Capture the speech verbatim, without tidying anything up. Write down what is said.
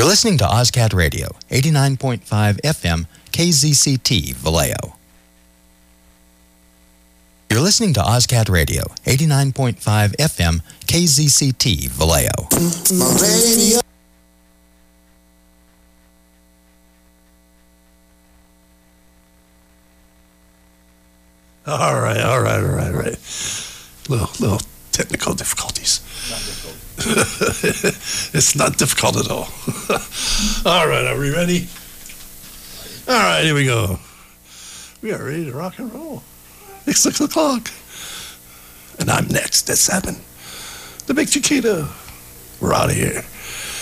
You're listening to OzCat Radio, eighty-nine point five F M, K Z C T, Vallejo. You're listening to OzCat Radio, eighty-nine point five F M, K Z C T, Vallejo. My radio. All right, all right, all right, all right. Little, little technical difficulties. Not difficult. It's not difficult at all. All right, are we ready? All right, here we go. We are ready to rock and roll. It's six o'clock. And I'm next at seven. The Big Chiquita. We're out of here.